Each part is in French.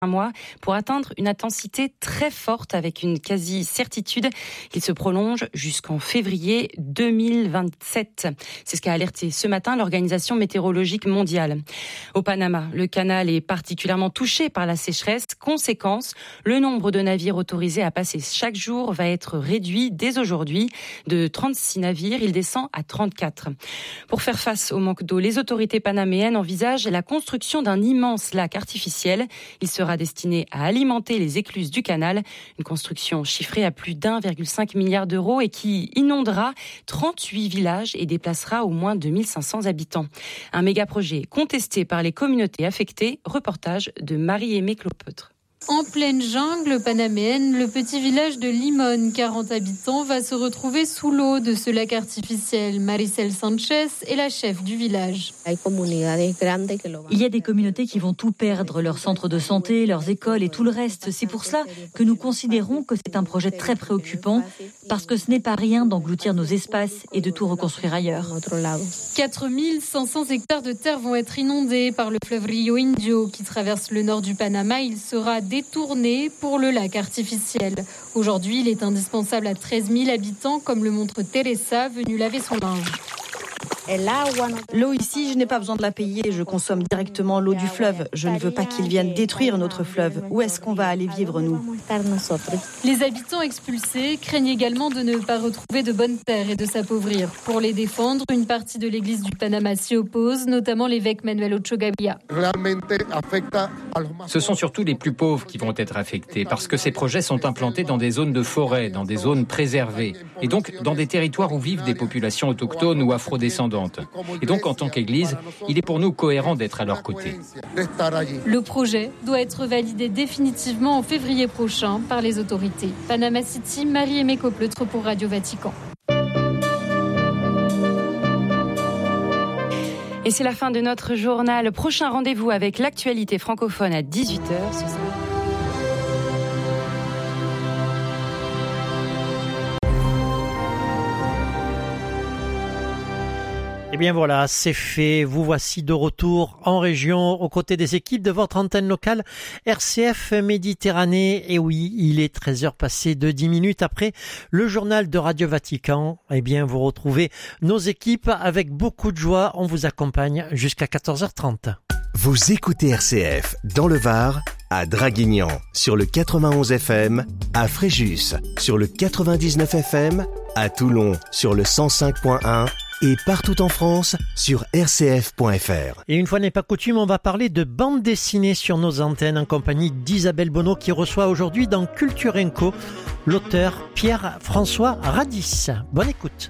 un mois pour atteindre une intensité très forte avec une quasi-certitude qu'il se prolonge jusqu'en février 2027. C'est ce qu'a alerté ce matin l'Organisation météorologique mondiale. Au Panama, le canal est particulièrement touché par la sécheresse. Conséquence, le nombre de navires autorisés à passer chaque jour va être réduit dès aujourd'hui. De 36 navires, il descend à 34. Pour faire face au manque d'eau, les autorités panaméennes envisagent la construction d'un immense lac artificiel. Il sera destiné à alimenter les écluses du canal. Une construction chiffrée à plus d'1,5 milliard d'euros et qui inondera 38 villages et déplacera au moins 2500 habitants. Un méga-projet contesté par les communautés affectées. Reportage de Marie-Aimée Clopeutre. En pleine jungle panaméenne, le petit village de Limón, 40 habitants, va se retrouver sous l'eau de ce lac artificiel. Maricel Sanchez est la chef du village. Il y a des communautés qui vont tout perdre, leur centre de santé, leurs écoles et tout le reste. C'est pour cela que nous considérons que c'est un projet très préoccupant, parce que ce n'est pas rien d'engloutir nos espaces et de tout reconstruire ailleurs. 4500 hectares de terre vont être inondés par le fleuve Rio Indio qui traverse le nord du Panama. Il sera détourné pour le lac artificiel. Aujourd'hui, il est indispensable à 13 000 habitants, comme le montre Teresa, venue laver son linge. L'eau ici, je n'ai pas besoin de la payer, je consomme directement l'eau du fleuve. Je ne veux pas qu'ils viennent détruire notre fleuve. Où est-ce qu'on va aller vivre, nous ? Les habitants expulsés craignent également de ne pas retrouver de bonnes terres et de s'appauvrir. Pour les défendre, une partie de l'église du Panama s'y oppose, notamment l'évêque Manuel Ocho Gavia. Ce sont surtout les plus pauvres qui vont être affectés parce que ces projets sont implantés dans des zones de forêt, dans des zones préservées et donc dans des territoires où vivent des populations autochtones ou afrodescendantes. Et donc, en tant qu'Église, il est pour nous cohérent d'être à leur côté. Le projet doit être validé définitivement en février prochain par les autorités. Panama City, Marie-Aimée Clopeutre pour Radio Vatican. Et c'est la fin de notre journal. Prochain rendez-vous avec l'actualité francophone à 18h. Ce sera... Eh bien voilà, c'est fait. Vous voici de retour en région aux côtés des équipes de votre antenne locale RCF Méditerranée. Et oui, il est 13h passé de 10 minutes après le journal de Radio Vatican. Eh bien, vous retrouvez nos équipes avec beaucoup de joie. On vous accompagne jusqu'à 14h30. Vous écoutez RCF dans le Var, à Draguignan sur le 91 FM, à Fréjus sur le 99 FM, à Toulon sur le 105.1 et partout en France sur rcf.fr. Et une fois n'est pas coutume, on va parler de bande dessinée sur nos antennes en compagnie d'Isabelle Bonneau qui reçoit aujourd'hui dans Culture Co l'auteur Pierre-François Radis. Bonne écoute.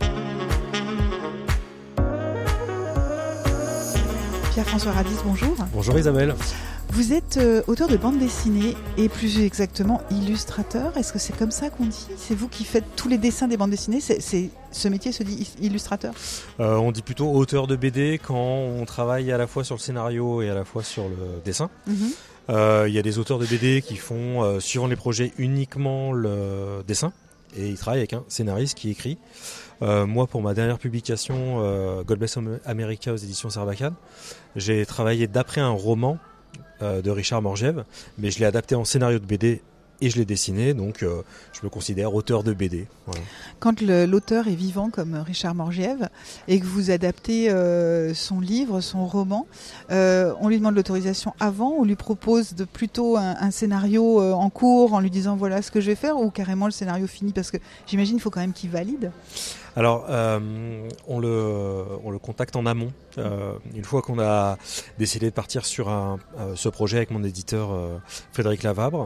Pierre-François Radis, bonjour. Bonjour Isabelle. Vous êtes auteur de bande dessinée et plus exactement illustrateur. Est-ce que c'est comme ça qu'on dit ? C'est vous qui faites tous les dessins des bandes dessinées ? Ce métier se dit illustrateur ? On dit plutôt auteur de BD quand on travaille à la fois sur le scénario et à la fois sur le dessin. Il y a des auteurs de BD qui font, suivant les projets, uniquement le dessin. Et ils travaillent avec un scénariste qui écrit. Moi, pour ma dernière publication, God Bless America aux éditions Sarbacane, j'ai travaillé d'après un roman de Richard Morgève, mais je l'ai adapté en scénario de BD et je l'ai dessiné, donc je me considère auteur de BD. Voilà. Quand l'auteur est vivant comme Richard Morgève et que vous adaptez son livre, son roman, on lui demande l'autorisation avant, on lui propose plutôt un scénario en cours en lui disant voilà ce que je vais faire, ou carrément le scénario fini, parce que j'imagine qu'il faut quand même qu'il valide. Alors, on le contacte en amont. Une fois qu'on a décidé de partir sur ce projet avec mon éditeur Frédéric Lavabre,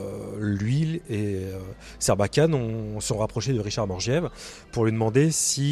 lui et Sarbacane sont rapprochés de Richard Morgève pour lui demander si